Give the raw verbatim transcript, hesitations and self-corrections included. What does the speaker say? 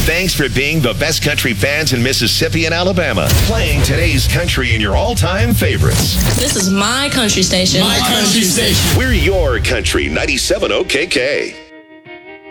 Thanks for being the best country fans in Mississippi and Alabama. Playing today's country in your all-time favorites. This is my country station. My country station. We're your country, ninety-seven O K K.